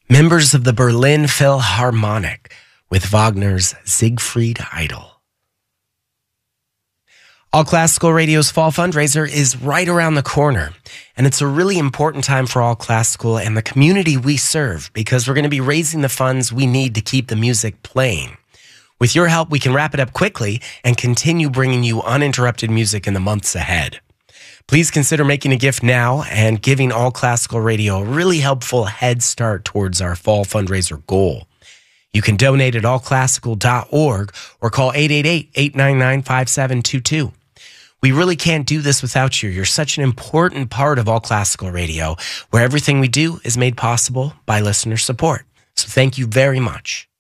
members of the Berlin Philharmonic with Wagner's Siegfried Idol. All Classical Radio's fall fundraiser is right around the corner, and it's a really important time for All Classical and the community we serve because we're going to be raising the funds we need to keep the music playing. With your help, we can wrap it up quickly and continue bringing you uninterrupted music in the months ahead. Please consider making a gift now and giving All Classical Radio a really helpful head start towards our fall fundraiser goal. You can donate at allclassical.org or call 888-899-5722. We really can't do this without you. You're such an important part of All Classical Radio, where everything we do is made possible by listener support. So thank you very much.